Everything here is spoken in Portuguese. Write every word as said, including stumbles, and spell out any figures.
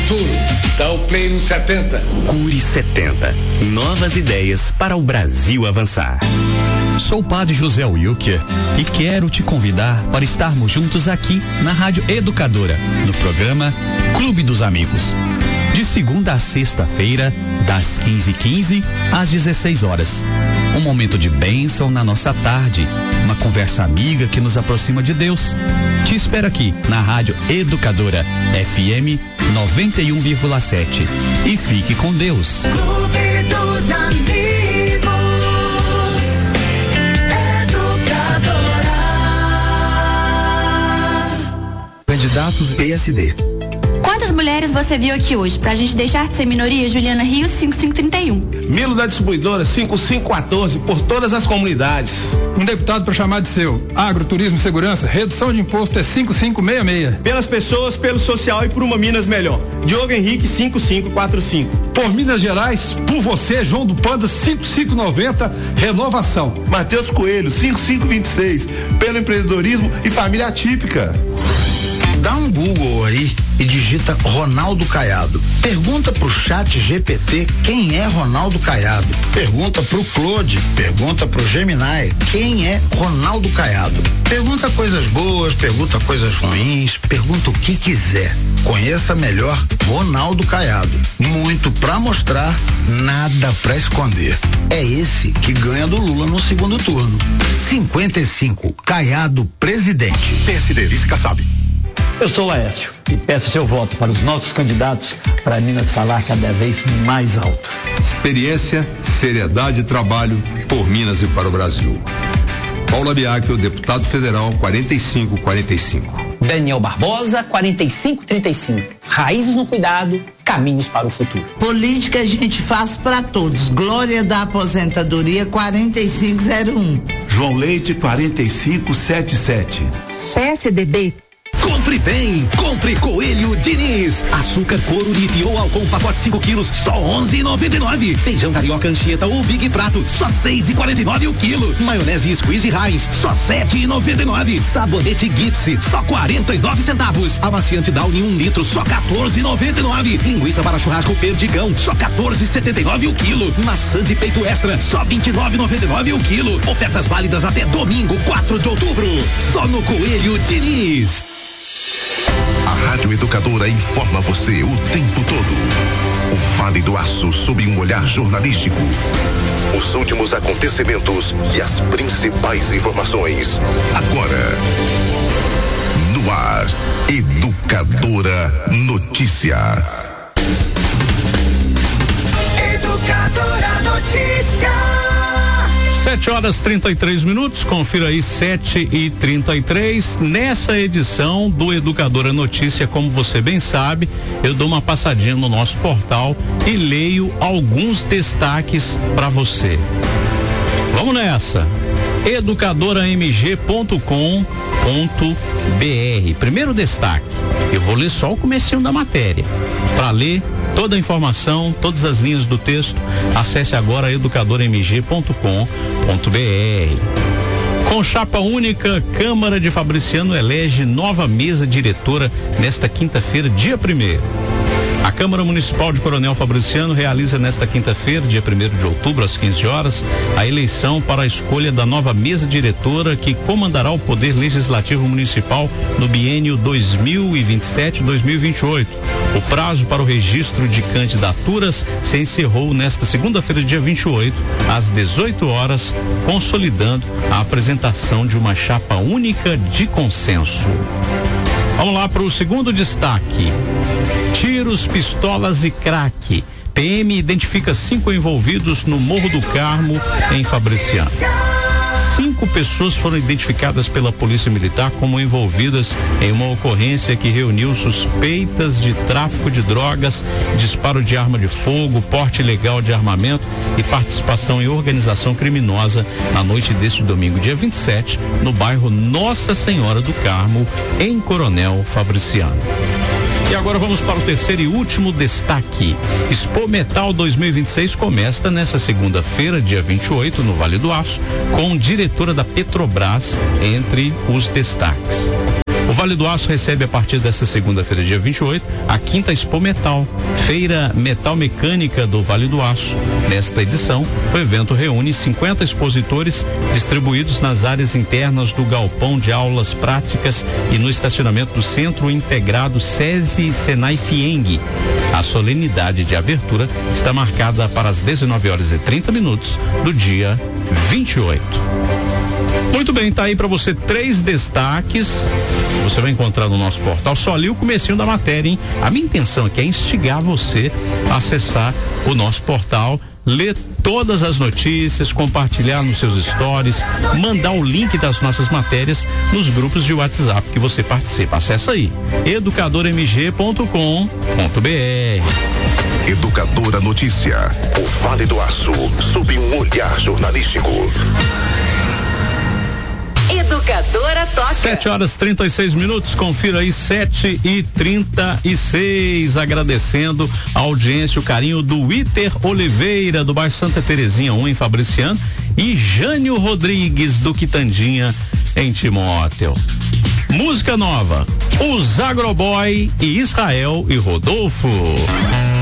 futuro. Dá o play no setenta. Cure setenta. Novas ideias para o Brasil avançar. Sou o padre José Wilker e quero te convidar para estarmos juntos aqui na Rádio Educadora, no programa Clube dos Amigos. De segunda a sexta-feira, das quinze e quinze às dezesseis horas. Um momento de bênção na nossa tarde, uma conversa amiga que nos aproxima de Deus. Te espero aqui na Rádio Educadora, F M noventa e um vírgula sete. E fique com Deus. Clube dos Amigos, Educadora. Candidatos P S D. Quantas mulheres você viu aqui hoje? Pra gente deixar de ser minoria, Juliana Rios, cinco cinco três um. Milo da Distribuidora, cinco cinco um quatro, por todas as comunidades. Um deputado para chamar de seu. Agro, turismo e segurança, redução de imposto é cinco cinco seis seis. Pelas pessoas, pelo social e por uma Minas melhor. Diogo Henrique, cinco cinco quatro cinco. Por Minas Gerais, por você, João do Panda, cinco cinco nove zero, renovação. Matheus Coelho, cinco cinco dois seis, pelo empreendedorismo e família atípica. Dá um Google aí e digita Ronaldo Caiado. Pergunta pro chat G P T quem é Ronaldo Caiado. Pergunta pro Claude, pergunta pro Gemini quem é Ronaldo Caiado. Pergunta coisas boas, pergunta coisas ruins, pergunta o que quiser. Conheça melhor Ronaldo Caiado. Muito pra mostrar, nada pra esconder. É esse que ganha do Lula no segundo turno. cinquenta e cinco, Caiado presidente. P S D, vice Kassab. Eu sou o Laércio e peço seu voto para os nossos candidatos para Minas falar cada vez mais alto. Experiência, seriedade e trabalho por Minas e para o Brasil. Paula Biacchio, deputado federal, quarenta e cinco quarenta e cinco. Daniel Barbosa, quarenta e cinco trinta e cinco. Raízes no cuidado, caminhos para o futuro. Política a gente faz para todos. Glória da aposentadoria, quarenta e cinco zero um. João Leite, quarenta e cinco setenta e sete. P S D B. Compre bem, compre Coelho Diniz. Açúcar Couro Litio Alcon, pacote cinco quilos, só onze reais e noventa e nove. Feijão carioca Anchieta ou Big Prato, só seis reais e quarenta e nove o quilo. Maionese Squeeze Heinz, só sete reais e noventa e nove. Sabonete Gipsy, só quarenta e nove centavos. Amaciante Downy um litro, só quatorze reais e noventa e nove. Linguiça para churrasco Perdigão, só quatorze reais e setenta e nove o quilo. Maçã de peito extra, só vinte e nove reais e noventa e nove o quilo. Ofertas válidas até domingo, quatro de outubro. Só no Coelho Diniz. A Rádio Educadora informa você o tempo todo. O Vale do Aço sob um olhar jornalístico. Os últimos acontecimentos e as principais informações. Agora, no ar, Educadora Notícia. Educadora Notícia. Sete horas trinta e três minutos, confira aí sete e trinta e três. Nessa edição do Educadora Notícia, como você bem sabe, eu dou uma passadinha no nosso portal e leio alguns destaques para você. Vamos nessa. educadora m g ponto com ponto b r. Primeiro destaque, eu vou ler só o comecinho da matéria. Para ler toda a informação, todas as linhas do texto, acesse agora educadora m g ponto com ponto b r. Com chapa única, Câmara de Fabriciano elege nova mesa diretora nesta quinta-feira, dia primeiro. A Câmara Municipal de Coronel Fabriciano realiza nesta quinta-feira, dia primeiro de outubro, às quinze horas, a eleição para a escolha da nova mesa diretora que comandará o Poder Legislativo Municipal no biênio dois mil e vinte e sete a dois mil e vinte e oito. O prazo para o registro de candidaturas se encerrou nesta segunda-feira, dia vinte e oito, às dezoito horas, consolidando a apresentação de uma chapa única de consenso. Vamos lá para o segundo destaque. Tiros, pistolas e crack. P M identifica cinco envolvidos no Morro do Carmo, em Fabriciano. Cinco pessoas foram identificadas pela Polícia Militar como envolvidas em uma ocorrência que reuniu suspeitas de tráfico de drogas, disparo de arma de fogo, porte ilegal de armamento e participação em organização criminosa na noite deste domingo, dia vinte e sete, no bairro Nossa Senhora do Carmo, em Coronel Fabriciano. E agora vamos para o terceiro e último destaque. Expo Metal dois mil e vinte e seis começa nesta segunda-feira, dia vinte e oito, no Vale do Aço, com diretora da Petrobras entre os destaques. O Vale do Aço recebe a partir desta segunda-feira, dia vinte e oito, a quinta Expo Metal, Feira Metal Mecânica do Vale do Aço. Nesta edição, o evento reúne cinquenta expositores distribuídos nas áreas internas do galpão de aulas práticas e no estacionamento do Centro Integrado SESI Senai Fieng. A solenidade de abertura está marcada para as dezenove horas e trinta minutos do dia vinte e oito. Muito bem, tá aí para você três destaques. Você vai encontrar no nosso portal. Só ali o comecinho da matéria, hein? A minha intenção aqui é instigar você a acessar o nosso portal, ler todas as notícias, compartilhar nos seus stories, mandar o link das nossas matérias nos grupos de WhatsApp que você participa. Acessa aí, educador m g ponto com ponto b r. Educadora Notícia, o Vale do Aço, sob um olhar jornalístico. Educadora toca. sete horas e trinta e seis minutos, confira aí, sete e trinta e seis, agradecendo a audiência, o carinho do Iter Oliveira, do bairro Santa Terezinha um, em Fabriciano, e Jânio Rodrigues, do Quitandinha, em Timóteo. Música nova, os Agroboy e Israel e Rodolfo.